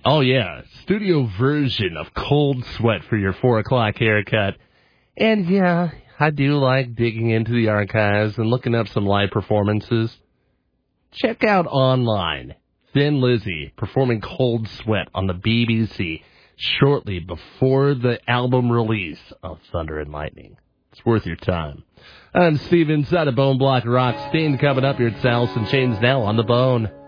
Oh, yeah. Studio version of Cold Sweat for your 4 o'clock haircut. And, yeah, I do like digging into the archives and looking up some live performances. Check out online Thin Lizzy performing Cold Sweat on the BBC shortly before the album release of Thunder and Lightning. It's worth your time. I'm Steve inside of Bone Block Rock. Stain coming up here at Alice in Chains now on the Bone.